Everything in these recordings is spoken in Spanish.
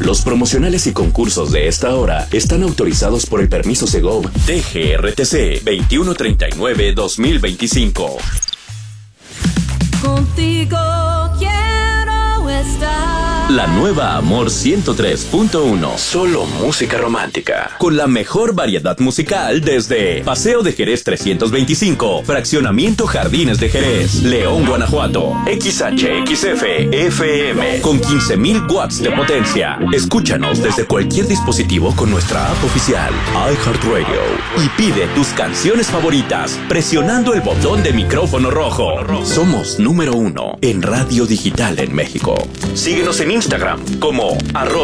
Los promocionales y concursos de esta hora están autorizados por el permiso Segov DGRTC 2139-2025. Contigo quiero estar. La nueva Amor 103.1. Solo música romántica. Con la mejor variedad musical desde Paseo de Jerez 325, Fraccionamiento Jardines de Jerez, León, Guanajuato. XHXF FM con 15,000 watts de potencia. Escúchanos desde cualquier dispositivo con nuestra app oficial iHeartRadio y pide tus canciones favoritas presionando el botón de micrófono rojo. Somos número 1 en radio digital en México. Síguenos en Instagram como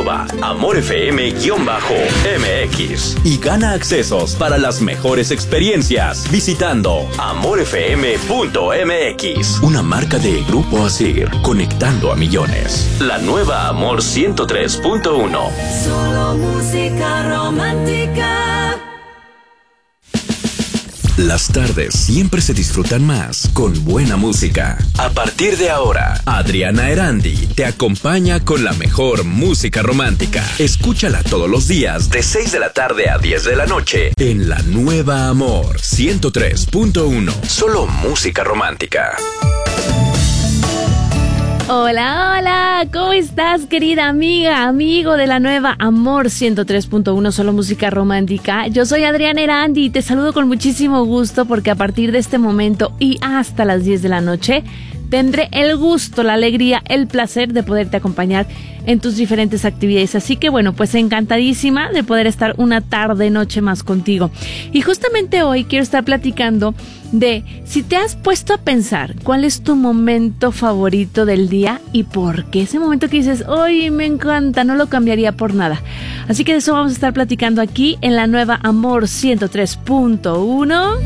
@amorfm_mx y gana accesos para las mejores experiencias visitando amorfm.mx, una marca de Grupo Asir, conectando a millones. La nueva Amor 103.1. Solo música romántica. Las tardes siempre se disfrutan más con buena música. A partir de ahora, Adriana Erandi te acompaña con la mejor música romántica. Escúchala todos los días de 6 de la tarde a 10 de la noche en La Nueva Amor 103.1. Solo música romántica. Hola, hola, ¿cómo estás, querida amiga, amigo de La Nueva Amor 103.1, solo música romántica? Yo soy Adriana Erandi y te saludo con muchísimo gusto porque a partir de este momento y hasta las 10 de la noche tendré el gusto, la alegría, el placer de poderte acompañar en tus diferentes actividades. Así que bueno, pues encantadísima de poder estar una tarde, noche más contigo. Y justamente hoy quiero estar platicando de si te has puesto a pensar cuál es tu momento favorito del día y por qué. Ese momento que dices, ¡ay, me encanta! No lo cambiaría por nada. Así que de eso vamos a estar platicando aquí en La Nueva Amor 103.1.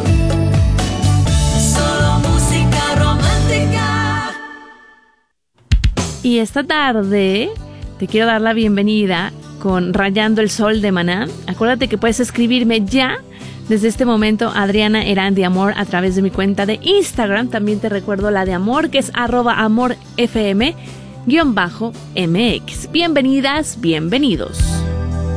Y esta tarde te quiero dar la bienvenida con Rayando el Sol de Maná. Acuérdate que puedes escribirme ya desde este momento Adriana Erandi Amor a través de mi cuenta de Instagram. También te recuerdo la de Amor, que es @amorfm_mx. Bienvenidas, bienvenidos.